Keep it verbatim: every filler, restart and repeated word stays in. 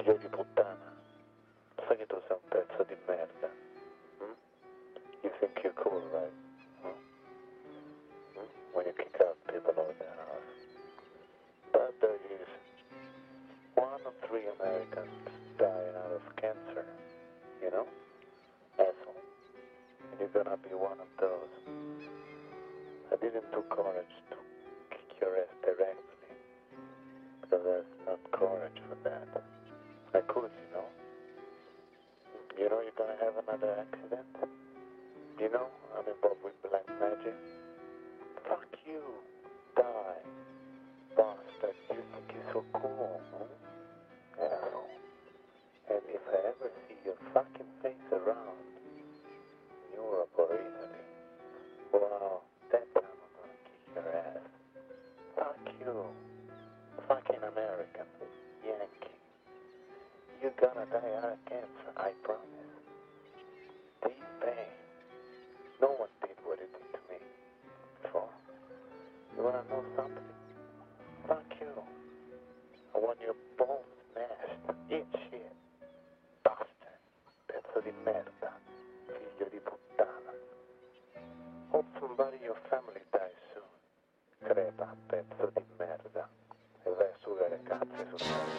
Figlio di puttana, sai che tu sei un pezzo di merda? Hmm? You think you're cool, right? Hmm? Hmm? When you kick out people out of their house. But there is one of three Americans dying out of cancer, you know? Asshole. And you're gonna be one of those. I didn't do courage to kick your ass directly, because there's not courage for that. I could, you know. You know you're gonna have another accident? You know I'm involved with black magic? Fuck you. Die. Bastard. You think you're so cool, huh? Asshole. And if I ever see your fucking face around Europe or Italy, wow, that time I'm gonna kick your ass. Fuck you. Fucking American. Yankee. You're gonna die out of cancer, I promise. Deep pain. No one did what it did to me before. You wanna know something? Fuck you. I want your bones smashed. Eat shit. Bastard. Pezzo di merda. Figlio di puttana. Hope somebody in your family dies soon. Crepa, pezzo di merda. E vai a sugare cazzi sul merda.